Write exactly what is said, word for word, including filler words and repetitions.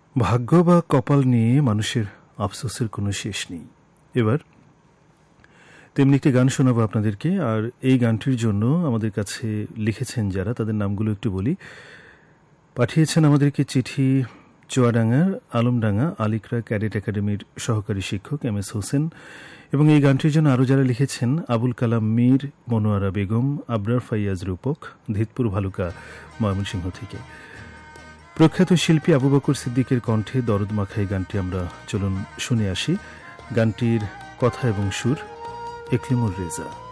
ভাগ্য বা কপাল নিয়ে মানুষের আফসোসের কোনো শেষ নেই। এবার তেমনি একটি গান শোনাবো আপনাদেরকে, আর এই গানটির জন্য আমাদের কাছে লিখেছেন যারা, তাদের নামগুলো একটু বলি। পাঠিয়েছেন আমাদেরকে চিঠি চুয়াডাঙ্গার আলমডাঙ্গা আলিকরা ক্যাডেট একাডেমির সহকারী শিক্ষক এম এস হোসেন, এবং এই গানটির জন্য আরও যারা লিখেছেন আবুল কালাম মীর, মনোয়ারা বেগম, আবরার ফাইয়াজ রূপক, ধিতপুর ভালুকা ময়মনসিংহ থেকে। প্রখ্যাত শিল্পী আবু বকর সিদ্দিকের কণ্ঠে দরদ মাখা এই গানটি আমরা চলুন শুনে আসি। গানটির কথা এবং সুর একলিমুর রেজা।